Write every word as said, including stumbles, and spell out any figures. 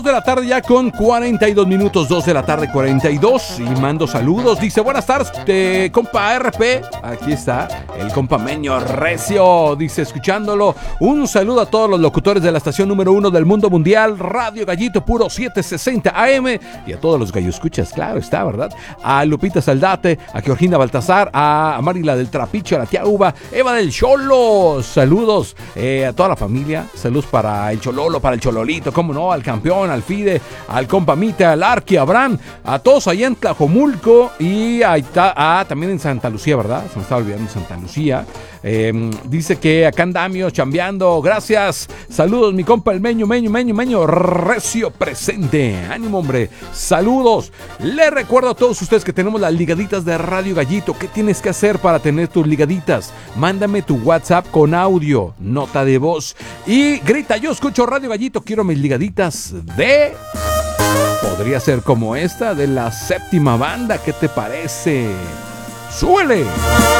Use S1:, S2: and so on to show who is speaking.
S1: De la tarde ya con cuarenta y dos minutos, dos de la tarde cuarenta y dos, y mando saludos. Dice: buenas tardes, eh, compa R P. Aquí está el compa Meño Recio, dice, escuchándolo. Un saludo a todos los locutores de la estación número uno del mundo mundial, Radio Gallito Puro setecientos sesenta A M, y a todos los gallo escuchas, claro está, ¿verdad? A Lupita Saldate, a Georgina Baltasar, a Marila del Trapicho, a la tía Uva, Eva del Cholo, saludos eh, a toda la familia, saludos para el Chololo, para el Chololito, cómo no, al campeón, al Fide, al compa Mita, al Arqui, a Abraham, a todos allá en Tlajomulco y a, a, también en Santa Lucía, ¿verdad? Se me estaba olvidando Santa Lucía. Eh, dice que acá andamos chambeando, gracias, saludos mi compa el Meño, Meño, Meño, Meño Recio presente, ánimo hombre, saludos. Les recuerdo a todos ustedes que tenemos las ligaditas de Radio Gallito. ¿Qué tienes que hacer para tener tus ligaditas? Mándame tu WhatsApp con audio, nota de voz y grita: yo escucho Radio Gallito, quiero mis ligaditas de... Podría ser como esta de la séptima banda, ¿qué te parece? ¡Súbele!